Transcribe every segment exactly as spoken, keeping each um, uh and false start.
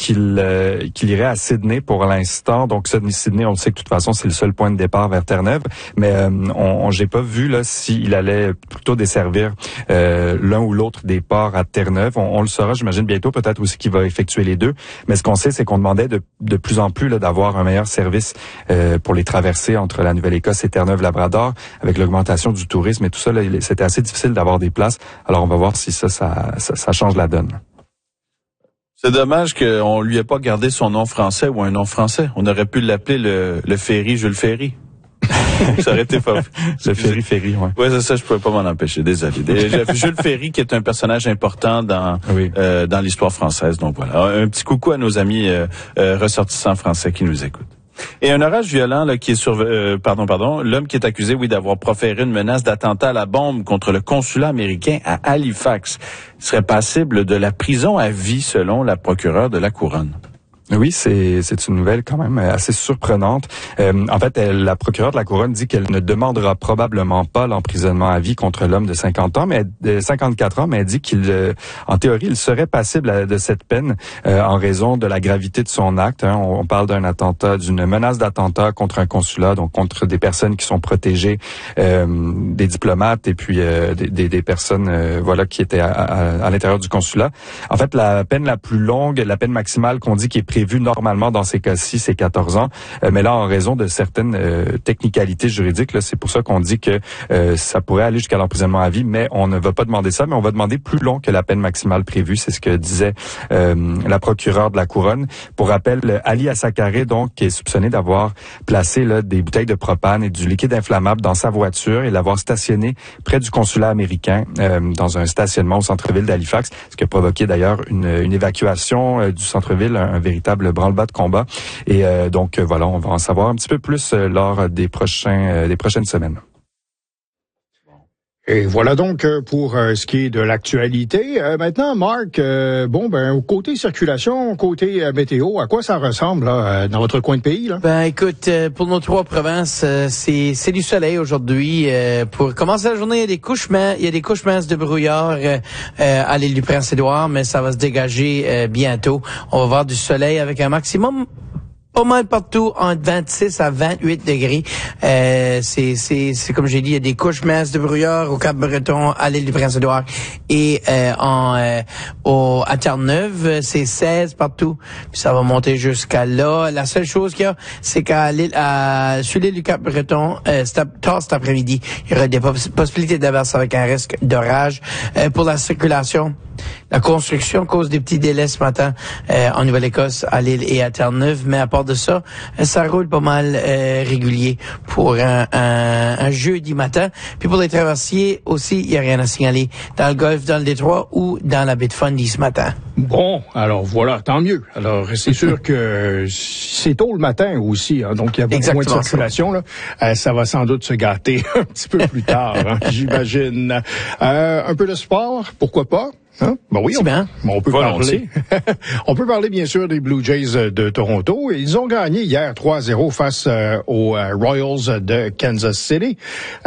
qu'il euh, qu'il irait à Sydney pour l'instant. Donc Sydney, on le sait que de toute façon c'est le seul point de départ vers Terre-Neuve, mais euh, on, on j'ai pas vu là s'il allait plutôt desservir euh, l'un ou l'autre des ports à Terre-Neuve. On, on le saura, j'imagine bientôt, peut-être aussi qu'il va effectuer les deux. Mais ce qu'on sait, c'est qu'on demandait de de plus en plus là d'avoir un meilleur service euh, pour les traversées entre la Nouvelle-Écosse et Terre-Neuve-Labrador, avec l'augmentation du tourisme et tout ça. Là, c'était assez difficile d'avoir des places. Alors on va voir si ça ça, ça, ça change la donne. C'est dommage qu'on lui ait pas gardé son nom français ou un nom français. On aurait pu l'appeler le, le Ferry Jules Ferry. Ça aurait été fort. Le Ferry Ferry, ouais. Ouais, c'est ça, je pouvais pas m'en empêcher. Désolé. Jules Ferry, qui est un personnage important dans oui. euh, dans l'histoire française. Donc voilà, un petit coucou à nos amis euh, euh, ressortissants français qui nous écoutent. Et un orage violent là qui est sur euh, pardon pardon l'homme qui est accusé oui d'avoir proféré une menace d'attentat à la bombe contre le consulat américain à Halifax serait passible de la prison à vie selon la procureure de la Couronne. Oui, c'est c'est une nouvelle quand même assez surprenante. Euh, en fait, elle, la procureure de la Couronne dit qu'elle ne demandera probablement pas l'emprisonnement à vie contre l'homme de cinquante ans, mais de cinquante-quatre ans, mais elle dit qu'il, euh, en théorie, il serait passible de cette peine euh, en raison de la gravité de son acte. Hein. On, on parle d'un attentat, d'une menace d'attentat contre un consulat, donc contre des personnes qui sont protégées, euh, des diplomates et puis euh, des, des, des personnes, euh, voilà, qui étaient à, à, à l'intérieur du consulat. En fait, la peine la plus longue, la peine maximale qu'on dit qui est prévu normalement dans ces cas-ci, c'est quatorze ans. Euh, mais là, en raison de certaines euh, technicalités juridiques, là, c'est pour ça qu'on dit que euh, ça pourrait aller jusqu'à l'emprisonnement à vie, mais on ne va pas demander ça, mais on va demander plus long que la peine maximale prévue. C'est ce que disait euh, la procureure de la Couronne. Pour rappel, Ali Assakaré, donc, qui est soupçonné d'avoir placé là, des bouteilles de propane et du liquide inflammable dans sa voiture et l'avoir stationné près du consulat américain euh, dans un stationnement au centre-ville d'Halifax, ce qui a provoqué d'ailleurs une, une évacuation euh, du centre-ville, un, un véritable branle-bas de combat. Et euh, donc, euh, voilà, on va en savoir un petit peu plus euh, lors des prochains euh, des prochaines semaines. Et voilà donc pour euh, ce qui est de l'actualité. Euh, maintenant, Marc, euh, bon, ben côté circulation, côté euh, météo, à quoi ça ressemble là, euh, dans votre coin de pays là? Ben écoute, euh, pour nos trois provinces, euh, c'est c'est du soleil aujourd'hui. Euh, pour commencer la journée, il y a des couches minces, il y a des couches minces de brouillard euh, euh, à l'île du Prince-Édouard, mais ça va se dégager euh, bientôt. On va voir du soleil avec un maximum pas mal partout, entre vingt-six à vingt-huit degrés. Euh, c'est, c'est, c'est comme j'ai dit, il y a des couches minces de brouillard au Cap-Breton, à l'île du Prince-Édouard et euh, en euh, au à Terre-Neuve, c'est seize partout. Puis ça va monter jusqu'à là. La seule chose qu'il y a, c'est qu'à l'île, à, sur l'île du Cap-Breton, euh, tard cet après-midi, il y aura des poss- possibilités d'averse avec un risque d'orage. Euh, pour la circulation, la construction cause des petits délais ce matin euh, en Nouvelle-Écosse, à l'île et à Terre-Neuve, mais à part de ça, ça roule pas mal euh, régulier pour un, un, un jeudi matin. Puis pour les traversiers aussi, il n'y a rien à signaler dans le Golfe, dans le Détroit ou dans la baie de Fundy ce matin. Bon, alors voilà, tant mieux. Alors c'est sûr que c'est tôt le matin aussi, hein, donc il y a beaucoup Exactement moins de circulation. Là. Euh, ça va sans doute se gâter un petit peu plus tard, hein, j'imagine. Euh, un peu de sport, pourquoi pas? Hein? Ben oui, on, on peut parler. On peut parler bien sûr des Blue Jays de Toronto. Ils ont gagné hier trois zéro face euh, aux euh, Royals de Kansas City.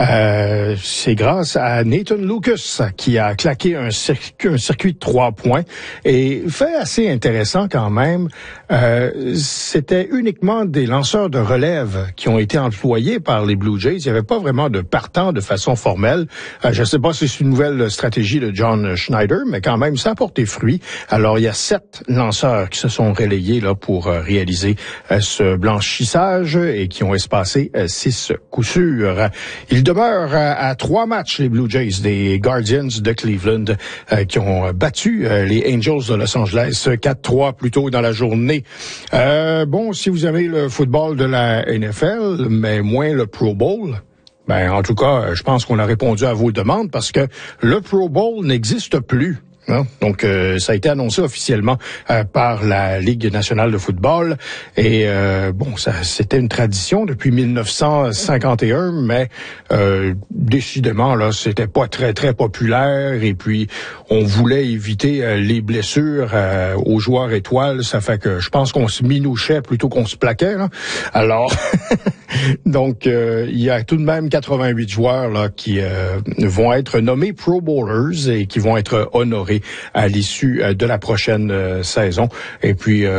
Euh, c'est grâce à Nathan Lucas qui a claqué un circuit, un circuit de trois points. Et fait assez intéressant quand même, euh, c'était uniquement des lanceurs de relève qui ont été employés par les Blue Jays. Il n'y avait pas vraiment de partant de façon formelle. Euh, je ne sais pas si c'est une nouvelle stratégie de John Schneider, mais quand même, ça a porté fruit. Alors, il y a sept lanceurs qui se sont relayés là pour euh, réaliser euh, ce blanchissage et qui ont espacé euh, six coups sûrs. Il demeure à, à trois matchs, les Blue Jays, des Guardians de Cleveland, euh, qui ont battu euh, les Angels de Los Angeles quatre trois plus tôt dans la journée. Euh, bon, si vous aimez le football de la N F L, mais moins le Pro Bowl, ben, en tout cas, je pense qu'on a répondu à vos demandes parce que le Pro Bowl n'existe plus. Hein? Donc, euh, ça a été annoncé officiellement euh, par la Ligue nationale de football. Et euh, bon, ça, c'était une tradition depuis mille neuf cent cinquante et un, mais euh, décidément, là, c'était pas très, très populaire. Et puis, on voulait éviter euh, les blessures euh, aux joueurs étoiles. Ça fait que je pense qu'on se minouchait plutôt qu'on se plaquait. Là. Alors, donc, euh, il y a tout de même quatre-vingt-huit joueurs là qui euh, vont être nommés Pro Bowlers et qui vont être honorés à l'issue de la prochaine euh, saison. Et puis, euh,